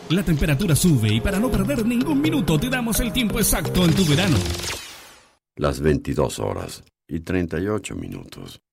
La temperatura sube y para no perder ningún minuto te damos el tiempo exacto en tu verano. Las 22 horas y 38 minutos.